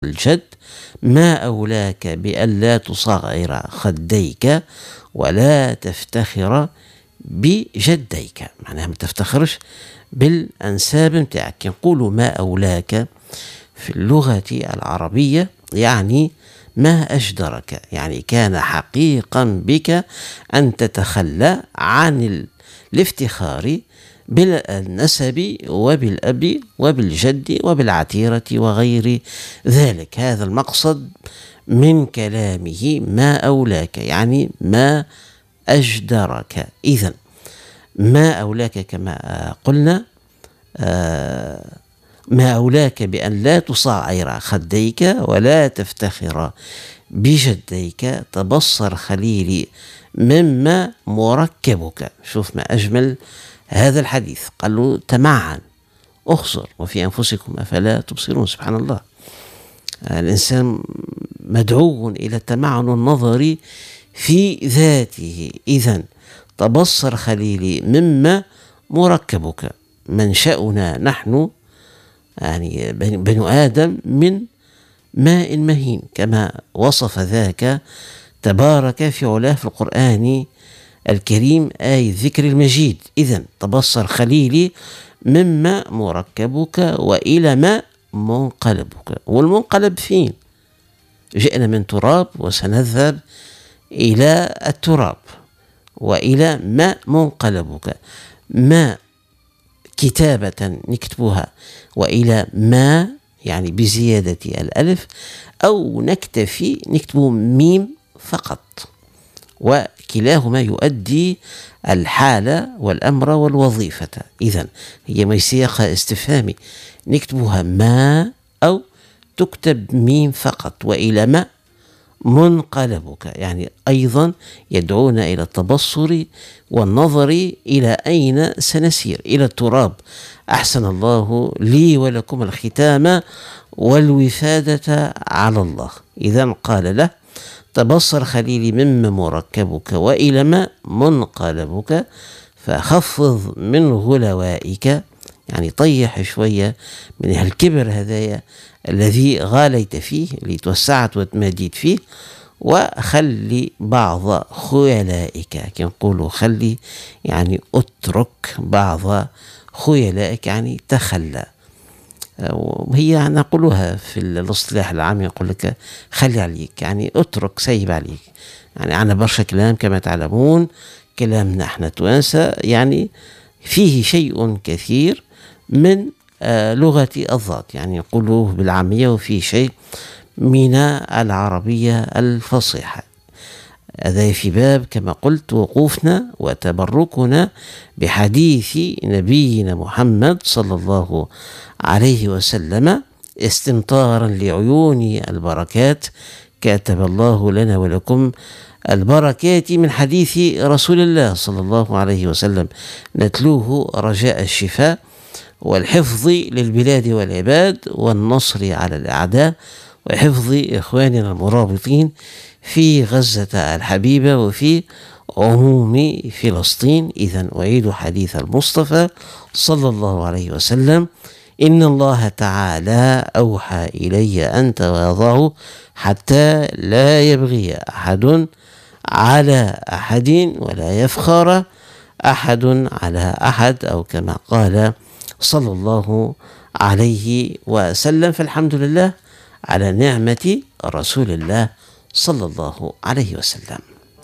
الجد: ما أولاك بألا تصغر خديك ولا تفتخر بجديك. معناها ما تفتخرش بالأنساب متاعك. نقولوا ما أولاك في اللغة العربية يعني ما أجدرك، يعني كان حقيقا بك أن تتخلى عن الافتخار بالنسب وبالأب وبالجد وبالعتيرة وغير ذلك. هذا المقصد من كلامه: ما أولاك يعني ما أجدرك. إذن ما أولاك كما قلنا ما أولاك بأن لا تصعر خديك ولا تفتخر بجديك. تبصر خليلي مما مركبك. شوف ما أجمل هذا الحديث. قال له: تمعن، أخسر، وفي أنفسكم أفلا تبصرون. سبحان الله، الإنسان مدعو إلى التمعن النظري في ذاته. إذن تبصر خليلي مما مركبك. منشأنا نحن يعني بنو آدم من ماء مهين، كما وصف ذاك تبارك في علاه في القرآن الكريم آي الذكر المجيد. إذن تبصر خليلي مما مركبك وإلى ما منقلبك. والمنقلب فين؟ جئنا من تراب وسنذهب إلى التراب، وإلى ما منقلبك. ما كتابة نكتبها، وإلى ما يعني بزيادة الألف، أو نكتفي نكتب ميم فقط، وكلاهما يؤدي الحالة والأمر والوظيفة. إذن هي من سياق استفهامي، نكتبها ما أو تكتب ميم فقط. وإلى ما منقلبك يعني أيضا يدعونا إلى التبصر والنظر إلى أين سنسير، إلى التراب. أحسن الله لي ولكم الختام والوفادة على الله. إذن قال له: تبصر خليلي مما مركبك وإلى ما منقلبك، فخفض من غلوائك، يعني طيح شوية من هالكبر هذايا الذي غاليت فيه، اللي توسعت وتماديت فيه، وخلي بعض خيلائك. كنقولوا خلي يعني اترك بعض خيلائك، يعني تخلى. وهي نقولها في الاصطلاح العام، يقول لك خلي عليك، يعني اترك، سيب عليك. يعني عنا برشا كلام كما تعلمون، كلامنا احنا توانسة يعني فيه شيء كثير من لغة الضاد، يعني يقولوه بالعامية، وفيه شيء من العربية الفصيحة. هذا في باب كما قلت وقوفنا وتبركنا بحديث نبينا محمد صلى الله عليه وسلم استمطارا لعيون البركات. كاتب الله لنا ولكم البركات من حديث رسول الله صلى الله عليه وسلم، نتلوه رجاء الشفاء والحفظ للبلاد والعباد والنصر على الأعداء وحفظ إخواننا المرابطين في غزة الحبيبة وفي عموم فلسطين. إذن أعيد حديث المصطفى صلى الله عليه وسلم: إن الله تعالى أوحى إلي أن تواضعوا حتى لا يبغي أحد على أحد ولا يفخر أحد على أحد، أو كما قال صلى الله عليه وسلم. فالحمد لله على نعمة رسول الله صلى الله عليه وسلم.